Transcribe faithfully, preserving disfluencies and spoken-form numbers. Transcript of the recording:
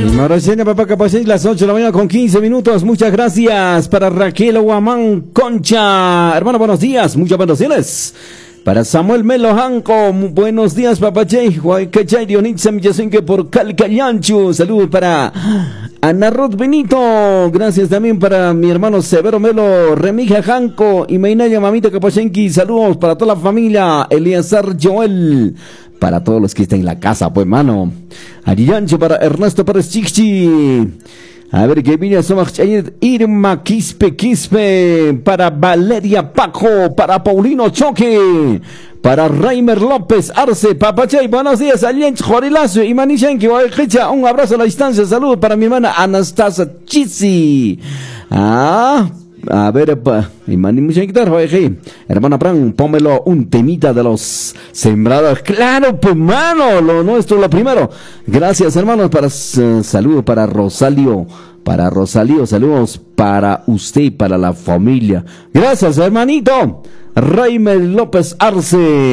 Maraseña, papá, capaz las ocho de la mañana con quince minutos. Muchas gracias para Raquel Guamán Concha. Hermano, buenos días. Muchas bendiciones. Para Samuel Melo Janco, buenos días, papá Chay. Huaycachay, Dionitza Millasenque por Calcayanchu. Saludos para Ana Ruth Benito. Gracias también para mi hermano Severo Melo Remija Janco y Mainaya Mamita Capachenqui. Saludos para toda la familia. Eliazar Joel. Para todos los que estén en la casa, pues, mano. Ariancho para Ernesto Pérez Chichi. A ver, que viene a Irma Quispe Quispe. Para Valeria Paco. Para Paulino Choque. Para Reimer López Arce. Papachay, buenos días. Aliench Jorilazo y Manichenki. Un abrazo a la distancia. Saludos para mi hermana Anastasia Chisi. Ah. A ver, pa, hermana Pran, pómelo un temita de los sembrados. Claro, pues, mano, lo nuestro, lo primero. Gracias, hermanos, para uh, saludos para Rosalio, para Rosalio, saludos para usted y para la familia. Gracias, hermanito. Reimer López Arce.